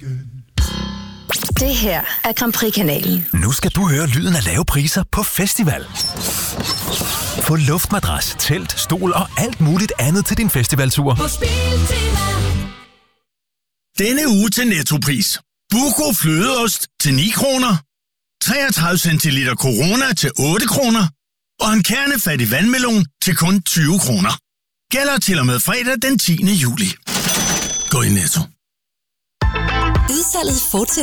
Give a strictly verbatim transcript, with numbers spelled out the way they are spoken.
Det her er Grand Prix-kanalen. Nu skal du høre lyden af lave priser på festival. Få luftmadras, telt, stol og alt muligt andet til din festivaltur. På Spiltema. Denne uge til Nettopris. Buco flødeost til ni kroner. treogtredive centiliter Corona til otte kroner. Og en kernefattig vandmelon til kun tyve kroner. Gælder til og med fredag den tiende juli. Gå i Netto. Udsalget fortsætter